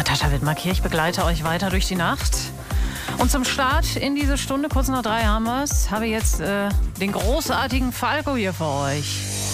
Natascha Wittmark hier, ich begleite euch weiter durch die Nacht. Und zum Start in diese Stunde, kurz nach 3 haben wir es, habe ich jetzt den großartigen Falco hier für euch.